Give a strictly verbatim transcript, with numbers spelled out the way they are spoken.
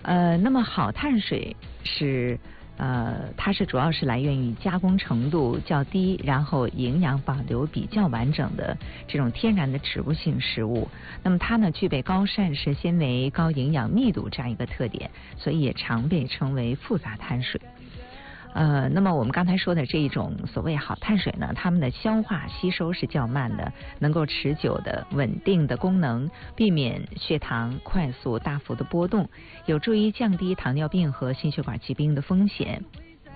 呃，那么好碳水是呃，它是主要是来源于加工程度较低，然后营养保留比较完整的这种天然的植物性食物。那么它呢，具备高膳食纤维、高营养密度这样一个特点，所以也常被称为复杂碳水。呃，那么我们刚才说的这一种所谓好碳水呢，它们的消化吸收是较慢的，能够持久的、稳定的功能，避免血糖快速大幅的波动，有助于降低糖尿病和心血管疾病的风险。